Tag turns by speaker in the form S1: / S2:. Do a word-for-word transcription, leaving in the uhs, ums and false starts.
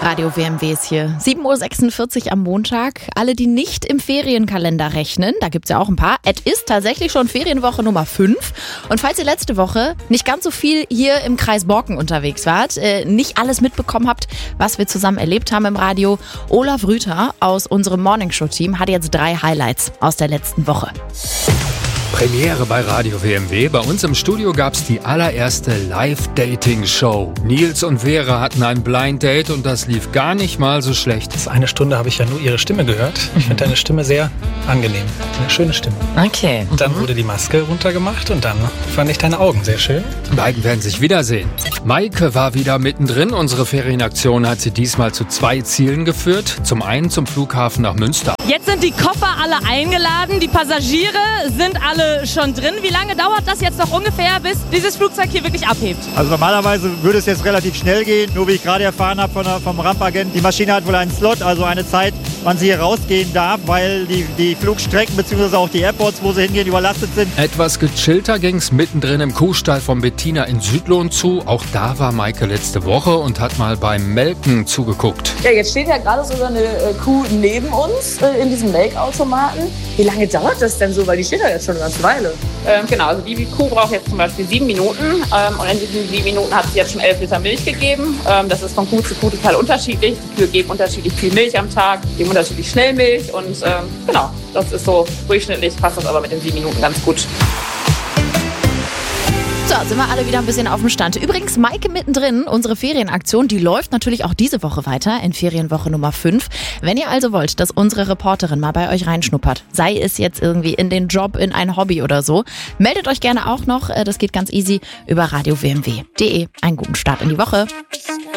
S1: Radio W M W ist hier. sieben Uhr sechsundvierzig am Montag. Alle, die nicht im Ferienkalender rechnen, da gibt's ja auch ein paar. Es ist tatsächlich schon Ferienwoche Nummer fünf. Und falls ihr letzte Woche nicht ganz so viel hier im Kreis Borken unterwegs wart, äh, nicht alles mitbekommen habt, was wir zusammen erlebt haben im Radio, Olaf Rüther aus unserem Morningshow-Team hat jetzt drei Highlights aus der letzten Woche.
S2: Premiere bei Radio W M W. Bei uns im Studio gab's die allererste Live-Dating-Show. Nils und Vera hatten ein Blind Date und das lief gar nicht mal so schlecht.
S3: Das eine Stunde habe ich ja nur ihre Stimme gehört. Ich finde deine Stimme sehr angenehm. Eine schöne Stimme.
S1: Okay.
S3: Und dann wurde die Maske runtergemacht und dann fand ich deine Augen sehr schön.
S2: Die beiden werden sich wiedersehen. Maike war wieder mittendrin. Unsere Ferienaktion hat sie diesmal zu zwei Zielen geführt. Zum einen zum Flughafen nach Münster.
S4: Jetzt sind die Koffer alle eingeladen, die Passagiere sind alle schon drin. Wie lange dauert das jetzt noch ungefähr, bis dieses Flugzeug hier wirklich abhebt?
S5: Also normalerweise würde es jetzt relativ schnell gehen, nur wie ich gerade erfahren habe von der, vom Rampagent, die Maschine hat wohl einen Slot, also eine Zeit, wann sie hier rausgehen darf, weil die, die Flugstrecken bzw. auch die Airports, wo sie hingehen, überlastet sind.
S2: Etwas gechillter ging's mittendrin im Kuhstall von Bettina in Südlohn zu. Auch da war Maike letzte Woche und hat mal beim Melken zugeguckt.
S6: Ja, jetzt steht ja gerade sogar eine äh, Kuh neben uns äh, in diesem Melkautomaten. Wie lange dauert das denn so? Weil die steht ja jetzt schon eine ganze Weile.
S7: Ähm, genau, also die Kuh braucht jetzt zum Beispiel sieben Minuten ähm, und in diesen sieben Minuten hat sie jetzt schon elf Liter Milch gegeben. Ähm, das ist von Kuh zu Kuh total unterschiedlich. Die Kühe geben unterschiedlich viel Milch am Tag, geben unterschiedlich schnell Milch und ähm, genau, das ist so durchschnittlich, passt das aber mit den sieben Minuten ganz gut.
S1: So, sind wir alle wieder ein bisschen auf dem Stand. Übrigens, Maike mittendrin, unsere Ferienaktion, die läuft natürlich auch diese Woche weiter in Ferienwoche Nummer fünf. Wenn ihr also wollt, dass unsere Reporterin mal bei euch reinschnuppert, sei es jetzt irgendwie in den Job, in ein Hobby oder so, meldet euch gerne auch noch. Das geht ganz easy über radio w m w punkt d e. Einen guten Start in die Woche.